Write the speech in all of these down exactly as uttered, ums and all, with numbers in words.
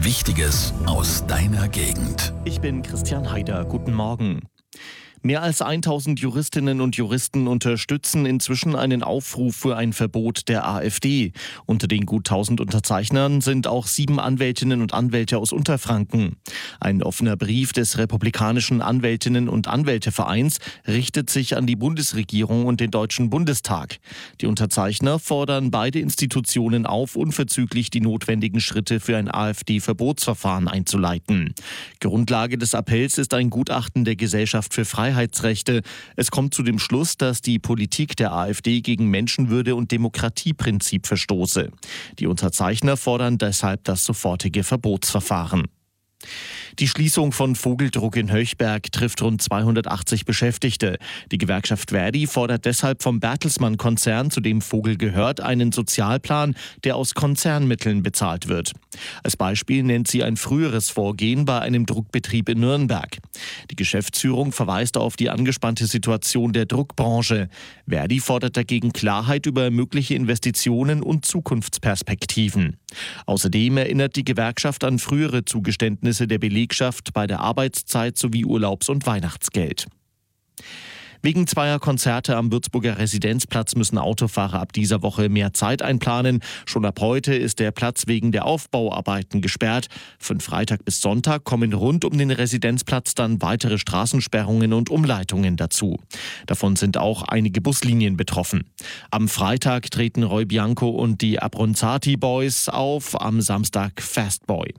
Wichtiges aus deiner Gegend. Ich bin Christian Haider. Guten Morgen. Mehr als tausend Juristinnen und Juristen unterstützen inzwischen einen Aufruf für ein Verbot der AfD. Unter den gut tausend Unterzeichnern sind auch sieben Anwältinnen und Anwälte aus Unterfranken. Ein offener Brief des Republikanischen Anwältinnen- und Anwältevereins richtet sich an die Bundesregierung und den Deutschen Bundestag. Die Unterzeichner fordern beide Institutionen auf, unverzüglich die notwendigen Schritte für ein AfD-Verbotsverfahren einzuleiten. Grundlage des Appells ist ein Gutachten der Gesellschaft für Freiheitsrechte. Es kommt zu dem Schluss, dass die Politik der AfD gegen Menschenwürde und Demokratieprinzip verstoße. Die Unterzeichner fordern deshalb das sofortige Verbotsverfahren. Die Schließung von Vogeldruck in Höchberg trifft rund zweihundertachtzig Beschäftigte. Die Gewerkschaft Verdi fordert deshalb vom Bertelsmann-Konzern, zu dem Vogel gehört, einen Sozialplan, der aus Konzernmitteln bezahlt wird. Als Beispiel nennt sie ein früheres Vorgehen bei einem Druckbetrieb in Nürnberg. Die Geschäftsführung verweist auf die angespannte Situation der Druckbranche. Verdi fordert dagegen Klarheit über mögliche Investitionen und Zukunftsperspektiven. Außerdem erinnert die Gewerkschaft an frühere Zugeständnisse der Belegschaft bei der Arbeitszeit sowie Urlaubs- und Weihnachtsgeld. Wegen zweier Konzerte am Würzburger Residenzplatz müssen Autofahrer ab dieser Woche mehr Zeit einplanen. Schon ab heute ist der Platz wegen der Aufbauarbeiten gesperrt. Von Freitag bis Sonntag kommen rund um den Residenzplatz dann weitere Straßensperrungen und Umleitungen dazu. Davon sind auch einige Buslinien betroffen. Am Freitag treten Roy Bianco und die Abronzati Boys auf, am Samstag Fastboy.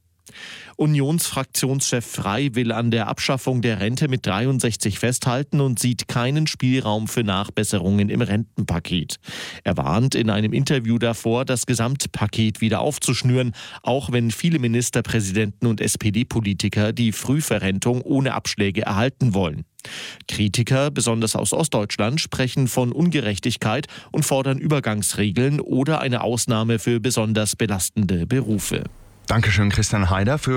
Unionsfraktionschef Frey will an der Abschaffung der Rente mit dreiundsechzig festhalten und sieht keinen Spielraum für Nachbesserungen im Rentenpaket. Er warnt in einem Interview davor, das Gesamtpaket wieder aufzuschnüren, auch wenn viele Ministerpräsidenten und S P D-Politiker die Frühverrentung ohne Abschläge erhalten wollen. Kritiker, besonders aus Ostdeutschland, sprechen von Ungerechtigkeit und fordern Übergangsregeln oder eine Ausnahme für besonders belastende Berufe. Dankeschön, Christian Haider. Für